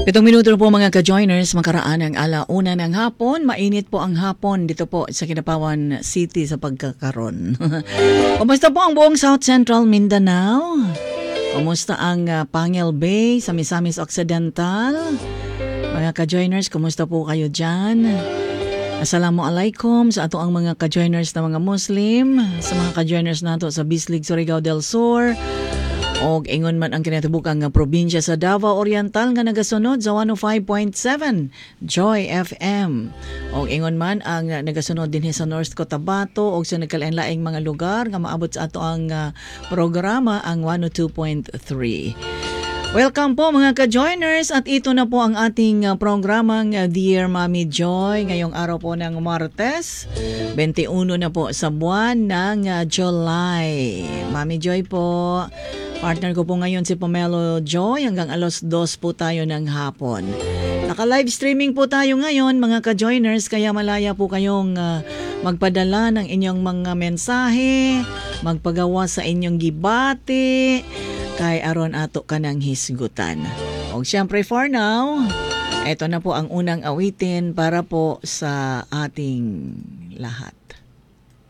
7 minuto na po mga ka-joiners, makaraan ang alauna ng hapon. Mainit po ang hapon dito po sa Kinapawan City sa pagkakaroon. Kumusta po ang buong South Central Mindanao? Kumusta ang Pangil Bay sa Misamis Occidental? Mga ka-joiners, kumusta po kayo dyan? Assalamualaikum sa ato ang mga ka-joiners na mga Muslim, sa mga ka-joiners nato sa Bislig, Surigao del Sur, og ingon man ang kinatibukang probinsya sa Davao Oriental nga nagasunod sa 105.7 Joy FM. Og ingon man ang nagasunod dinhi sa North Cotabato og sa nagkalain-laing mga lugar nga maabot sa ato ang programa ang 102.3. Welcome po mga ka-joiners at ito na po ang ating programang Dear Mami Joy ngayong araw po ng Martes, 21 na po sa buwan ng July. Mami Joy po, partner ko po ngayon si Pomelo Joy hanggang alas 2 po tayo ng hapon. Naka-live streaming po tayo ngayon mga ka-joiners kaya malaya po kayong magpadala ng inyong mga mensahe, magpagawa sa inyong gibati, kay aron ato ka ng hisgutan. O siyempre for now, ito na po ang unang awitin para po sa ating lahat.